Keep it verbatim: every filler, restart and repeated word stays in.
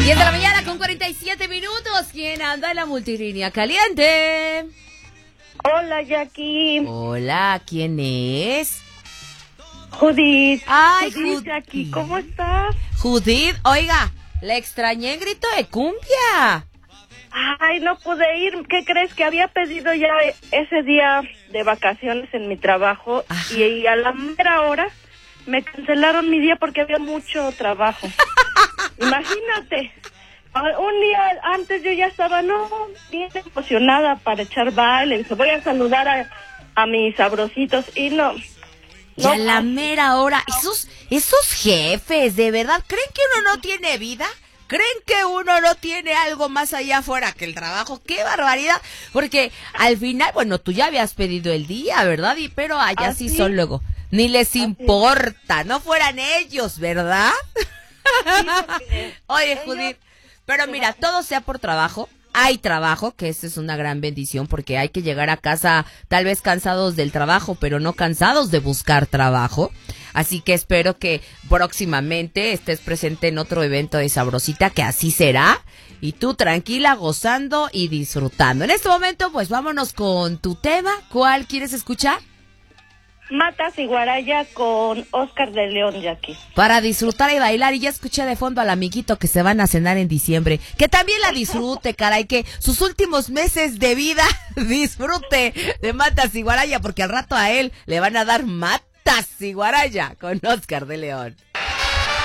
diez de la mañana con cuarenta y siete minutos. ¿Quién anda en la multilínea caliente? Hola, Jackie. Hola, ¿quién es? Judith. Ay, Judith, Judith. Jackie, ¿cómo estás? Judith, oiga, le extrañé en grito de cumbia. Ay, no pude ir. ¿Qué crees? Que había pedido ya ese día de vacaciones en mi trabajo. Ajá. Y a la mera hora me cancelaron mi día porque había mucho trabajo. Imagínate. Un día antes yo ya estaba, no, bien emocionada para echar baile. Dije, voy a saludar a, a mis sabrositos. Y no. Y a no, la mera hora, esos, esos jefes, ¿de verdad creen que uno no tiene vida? ¿Creen que uno no tiene algo más allá afuera que el trabajo? ¡Qué barbaridad! Porque al final, bueno, tú ya habías pedido el día, ¿verdad? Y pero allá Así sí son luego. Ni les Así importa, no fueran ellos, ¿verdad? Sí, porque Oye, ellos- Judith, pero mira, todo sea por trabajo. Hay trabajo, que esa es una gran bendición, porque hay que llegar a casa tal vez cansados del trabajo, pero no cansados de buscar trabajo. Así que espero que próximamente estés presente en otro evento de Sabrosita, que así será. Y tú tranquila, gozando y disfrutando. En este momento, pues vámonos con tu tema. ¿Cuál quieres escuchar? Matas y Guaraya con Oscar de León, Jackie. Para disfrutar y bailar. Y ya escuché de fondo al amiguito que se van a cenar en diciembre. Que también la disfrute, caray, que sus últimos meses de vida disfrute de Matas y Guaraya, porque al rato a él le van a dar Matas y Guaraya con Oscar de León.